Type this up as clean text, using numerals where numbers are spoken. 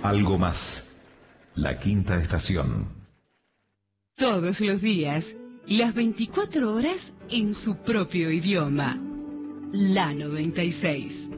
Algo más. La quinta estación. Todos los días, las 24 horas en su propio idioma. La 96.